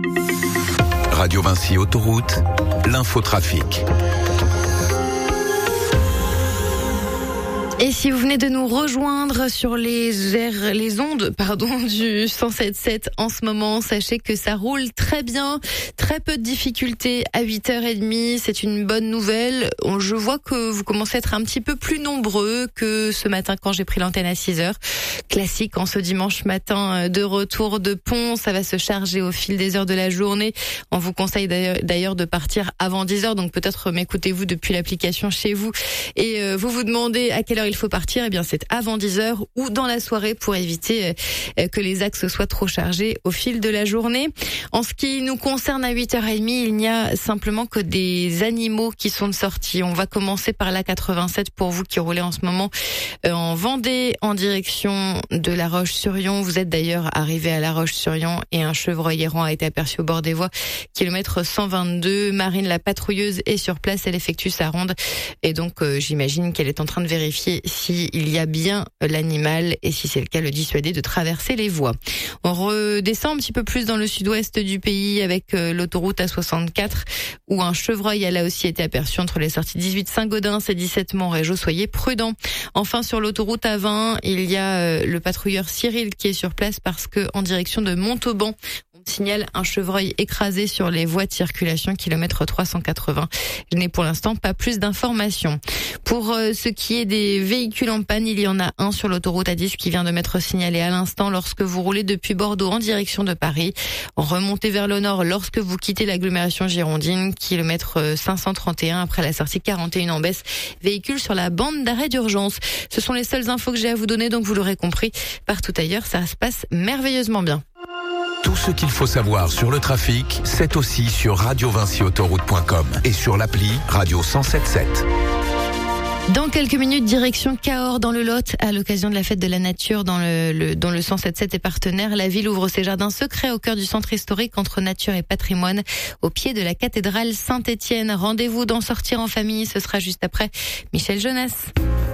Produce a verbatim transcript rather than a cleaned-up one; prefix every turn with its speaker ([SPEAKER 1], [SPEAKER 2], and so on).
[SPEAKER 1] Radio Vinci Autoroute, l'infotrafic.
[SPEAKER 2] Et si vous venez de nous rejoindre sur les airs, les ondes, pardon, du cent sept sept en ce moment, sachez que ça roule très bien, très peu de difficultés à huit heures trente, c'est une bonne nouvelle. Je vois que vous commencez à être un petit peu plus nombreux que ce matin quand j'ai pris l'antenne à six heures. Classique en ce dimanche matin de retour de pont, ça va se charger au fil des heures de la journée. On vous conseille d'ailleurs de partir avant dix heures, donc peut-être m'écoutez-vous depuis l'application chez vous et vous vous demandez à quelle heure il faut partir. Eh bien, c'est avant dix heures ou dans la soirée pour éviter que les axes soient trop chargés au fil de la journée. En ce qui nous concerne à huit heures trente, il n'y a simplement que des animaux qui sont de sortie. On va commencer par l'A quatre-vingt-sept pour vous qui roulez en ce moment en Vendée en direction de La Roche-sur-Yon. Vous êtes d'ailleurs arrivé à La Roche-sur-Yon et un chevreuil errant a été aperçu au bord des voies, kilomètre cent vingt-deux. Marine, la patrouilleuse, est sur place, elle effectue sa ronde et donc euh, j'imagine qu'elle est en train de vérifier s'il y a bien l'animal et si c'est le cas, le dissuader de traverser les voies. On redescend un petit peu plus dans le sud-ouest du pays avec euh, l'autoroute A soixante-quatre où un chevreuil a là aussi été aperçu entre les sorties dix-huit Saint-Gaudens et dix-sept Montrégeau. Soyez prudents. Enfin, sur l'autoroute A vingt, il y a euh, le patrouilleur Cyril qui est sur place parce que en direction de Montauban, signale un chevreuil écrasé sur les voies de circulation, kilomètre trois cent quatre-vingts. Je n'ai pour l'instant pas plus d'informations. Pour euh, ce qui est des véhicules en panne, il y en a un sur l'autoroute A dix qui vient de m'être signalé à l'instant lorsque vous roulez depuis Bordeaux en direction de Paris. Remontez vers le nord lorsque vous quittez l'agglomération girondine, kilomètre cinq cent trente et un après la sortie quarante et un en baisse. Véhicule sur la bande d'arrêt d'urgence. Ce sont les seules infos que j'ai à vous donner, donc vous l'aurez compris, partout ailleurs, ça se passe merveilleusement bien.
[SPEAKER 1] Tout ce qu'il faut savoir sur le trafic, c'est aussi sur radio vinci autoroute point com et sur l'appli Radio cent sept sept.
[SPEAKER 2] Dans quelques minutes, direction Cahors dans le Lot, à l'occasion de la fête de la nature dans le, le, dont le cent sept sept est partenaire. La ville ouvre ses jardins secrets au cœur du centre historique entre nature et patrimoine, au pied de la cathédrale Saint-Étienne. Rendez-vous d'en sortir en famille, ce sera juste après Michel Jonas.